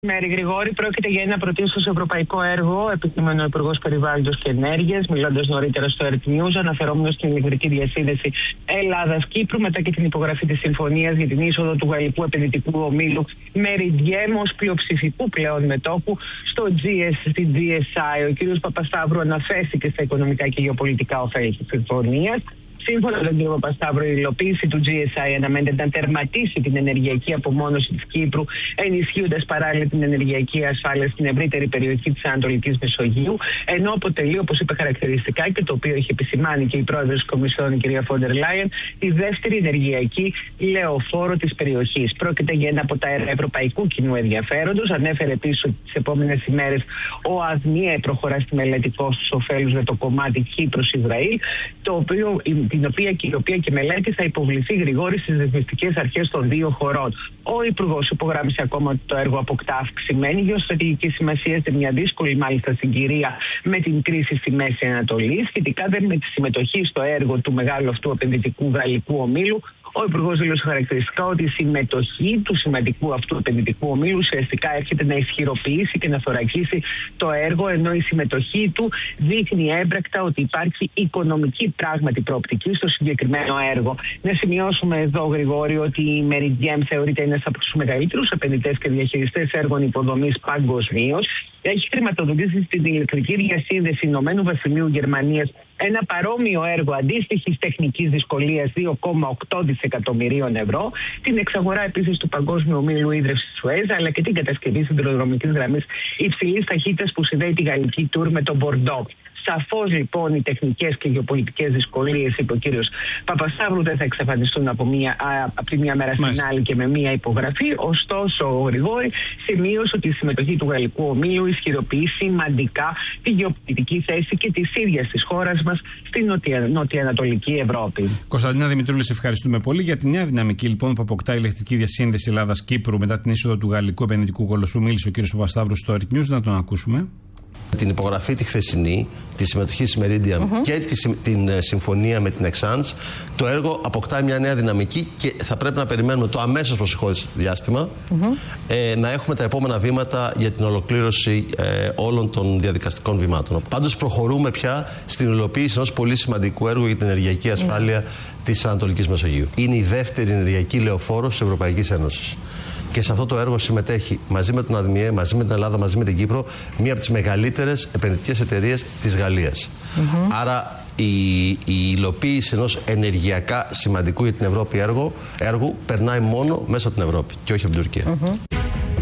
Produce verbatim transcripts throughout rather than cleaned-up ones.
Μέρη Γρηγόρη, πρόκειται για ένα πρωτίστως ευρωπαϊκό έργο, επισήμανε ο Υπουργός Περιβάλλοντος και Ενέργειας, μιλώντας νωρίτερα στο Earth News, αναφερόμενος στην ηλεκτρική διασύνδεση Ελλάδας-Κύπρου, μετά και την υπογραφή της συμφωνίας για την είσοδο του γαλλικού επενδυτικού ομίλου Meridiam ως πλειοψηφικού πλέον μετόχου στο τζι ες, στην τζι ες άι. Ο κ. Παπασταύρου αναφέρθηκε στα οικονομικά και γεωπολιτικά ωφέλη της συμφωνίας. Σύμφωνα με τον κ. Παπασταύρου, η υλοποίηση του τζι ες άι αναμένεται να τερματίσει την ενεργειακή απομόνωση της Κύπρου, ενισχύοντας παράλληλα την ενεργειακή ασφάλεια στην ευρύτερη περιοχή της Ανατολικής Μεσογείου, ενώ αποτελεί, όπως είπε χαρακτηριστικά και το οποίο έχει επισημάνει και η πρόεδρος της Κομισιόν, η κ. Φόντερ Λάιεν, τη δεύτερη ενεργειακή λεωφόρο της περιοχής. Πρόκειται για ένα από τα έργα ευρωπαϊκού κοινού ενδιαφέροντος. Ανέφερε επίσης ότι τις επόμενες ημέρες ο ΑΔΜΙΕ προχωρά στη μελέτη κόστους ωφέλους για το κομμάτι Κύπρος-Ισραήλ, το οποίο. την οποία, η οποία και μελέτη θα υποβληθεί Γρηγόρη στις δεσμευτικές αρχές των δύο χωρών. Ο Υπουργός υπογράμμισε ακόμα ότι το έργο αποκτά αυξημένη γεωστρατηγική σημασία σε μια δύσκολη μάλιστα συγκυρία με την κρίση στη Μέση Ανατολή, σχετικά δε με τη συμμετοχή στο έργο του μεγάλου αυτού επενδυτικού γαλλικού ομίλου. Ο Υπουργός δήλωσε χαρακτηριστικά ότι η συμμετοχή του σημαντικού αυτού επενδυτικού ομίλου ουσιαστικά έρχεται να ισχυροποιήσει και να θωρακίσει το έργο, ενώ η συμμετοχή του δείχνει έμπρακτα ότι υπάρχει οικονομική πράγματι προοπτική στο συγκεκριμένο έργο. Να σημειώσουμε εδώ, Γρηγόρη, ότι η Meridiam θεωρείται ένας από τους μεγαλύτερους επενδυτές και διαχειριστές έργων υποδομής παγκοσμίως. Έχει χρηματοδοτήσει στην ηλεκτρική διασύνδεση Ηνωμένου Βασιλείου Γερμανίας ένα παρόμοιο έργο αντίστοιχης τεχνικής δυσκολίας δύο κόμμα οκτώ δισεκατομμυρίων ευρώ, την εξαγορά επίσης του Παγκόσμιου Ομίλου Ίδρυυσης Σουέζ, αλλά και την κατασκευή σιδηροδρομικής γραμμής υψηλής ταχύτητας που συνδέει τη γαλλική Τουρ με τον Μπορντό. Σαφώς λοιπόν οι τεχνικές και γεωπολιτικές δυσκολίες, είπε ο κύριος Παπασταύρου, δεν θα εξαφανιστούν από, μία, από τη μία μέρα στην άλλη και με μία υπογραφή. Ωστόσο, ο Γρηγόρη σημείωσε ότι η συμμετοχή του γαλλικού ομίλου ισχυροποιεί σημαντικά τη γεωπολιτική θέση και της ίδιας της χώρας μας στην νοτια, νοτιοανατολική Ευρώπη. Κωνσταντίνα Δημητρούλη, σε ευχαριστούμε πολύ για τη νέα δυναμική λοιπόν που αποκτά η ηλεκτρική διασύνδεση Ελλάδας-Κύπρου μετά την είσοδο του γαλλικού επενδυτικού κολοσσού. Μίλησε ο κύριος Παπασταύρου στο Earth News, να τον ακούσουμε. Την υπογραφή τη χθεσινή, τη συμμετοχή της Meridiam mm-hmm. και τη, την συμφωνία με την Εξάντς, το έργο αποκτά μια νέα δυναμική και θα πρέπει να περιμένουμε το αμέσως προσεχώς διάστημα mm-hmm. ε, να έχουμε τα επόμενα βήματα για την ολοκλήρωση ε, όλων των διαδικαστικών βημάτων. Πάντως προχωρούμε πια στην υλοποίηση ενός πολύ σημαντικού έργου για την ενεργειακή ασφάλεια mm-hmm. της Ανατολικής Μεσογείου. Είναι η δεύτερη ενεργειακή λεωφόρος της Ευρωπαϊκής Ένωσης. Και σε αυτό το έργο συμμετέχει μαζί με τον ΑΔΜΙΕ, μαζί με την Ελλάδα, μαζί με την Κύπρο, μία από τις μεγαλύτερες επενδυτικές εταιρείες της Γαλλίας. Mm-hmm. Άρα η, η υλοποίηση ενός ενεργειακά σημαντικού για την Ευρώπη έργου, έργου περνάει μόνο μέσα από την Ευρώπη και όχι από την Τουρκία. Mm-hmm.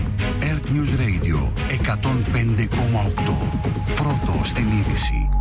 Earth News Radio εκατόν πέντε κόμμα οκτώ. Πρώτο στην είδηση.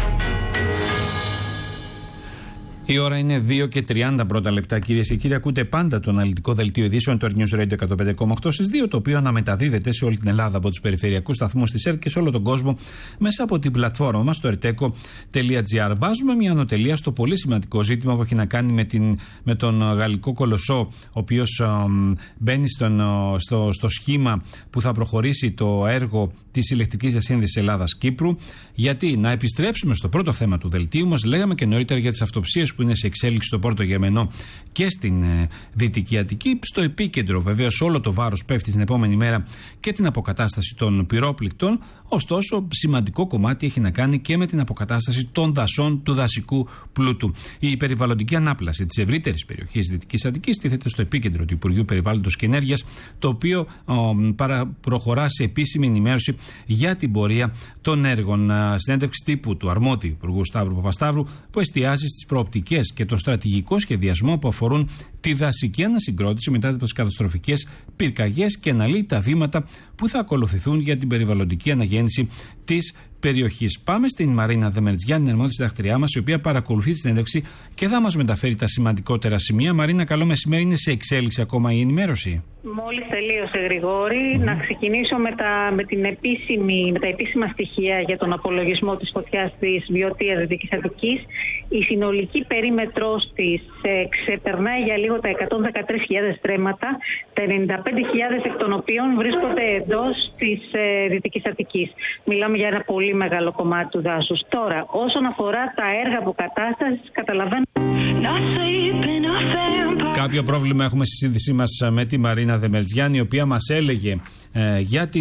Η ώρα είναι δύο και τριάντα πρώτα λεπτά, κυρίες και κύριοι. Ακούτε πάντα το αναλυτικό δελτίο ειδήσεων του Earth News Radio εκατόν πέντε κόμμα οκτώ στις δύο, το οποίο αναμεταδίδεται σε όλη την Ελλάδα από τους περιφερειακούς σταθμούς της ΕΡΤ και σε όλο τον κόσμο μέσα από την πλατφόρμα μας στο ερτέκο τελεία τζι άρ. Βάζουμε μια ανωτελεία στο πολύ σημαντικό ζήτημα που έχει να κάνει με, την, με τον γαλλικό κολοσσό, ο οποίος α, μπαίνει στον, στο, στο σχήμα που θα προχωρήσει το έργο της ηλεκτρικής διασύνδεσης Ελλάδας-Κύπρου. Γιατί να επιστρέψουμε στο πρώτο θέμα του δελτίου μας, λέγαμε και νωρίτερα για τις αυτοψίες που είναι σε εξέλιξη στο Πόρτο Γερμενό και στην ε, Δυτική Αττική. Στο επίκεντρο βεβαίως όλο το βάρος πέφτει στην επόμενη μέρα και την αποκατάσταση των πυρόπληκτων. Ωστόσο, σημαντικό κομμάτι έχει να κάνει και με την αποκατάσταση των δασών, του δασικού πλούτου. Η περιβαλλοντική ανάπλαση της ευρύτερης περιοχής Δυτικής Αττικής τίθεται στο επίκεντρο του Υπουργείου Περιβάλλοντος και Ενέργειας, το οποίο ο, παρα, προχωρά σε επίσημη ενημέρωση για την πορεία των έργων. Συνέντευξη τύπου του αρμόδιου Υπουργού Σταύρου Παπασταύρου, που εστιάζει στις προοπτικές και το στρατηγικό σχεδιασμό που αφορούν τη δασική ανασυγκρότηση μετά από τις καταστροφικές πυρκαγιές και αναλύει τα βήματα που θα ακολουθηθούν για την περιβαλλοντική αναγέννηση της περιοχής. Πάμε στην Μαρίνα Δεμερτζιάννη, αρμόδια συντακτριά μας, η οποία παρακολουθεί τη συνέντευξη και θα μας μεταφέρει τα σημαντικότερα σημεία. Μαρίνα, καλό μεσημέρι. Είναι σε εξέλιξη ακόμα η ενημέρωση? Μόλις τελείωσε, Γρηγόρη. Mm-hmm. Να ξεκινήσω με τα, με, την επίσημη, με τα επίσημα στοιχεία για τον απολογισμό της φωτιάς της Βιωτίας Δυτικής Αττικής. Η συνολική περίμετρος της ε, ξεπερνάει για λίγο τα εκατόν δεκατρείς χιλιάδες στρέμματα, τα ενενήντα πέντε χιλιάδες εκ των οποίων βρίσκονται εντός της ε, Δυτικής Αττικής. Μιλάμε για ένα πολύ μεγάλο κομμάτι του δάσους. Τώρα, όσον αφορά τα έργα αποκατάστασης, καταλαβαίνω. Κάποιο πρόβλημα έχουμε στη σύνδεσή μας με τη Μαρίνα Δεμερτζιάννη, η οποία μας έλεγε ε, για την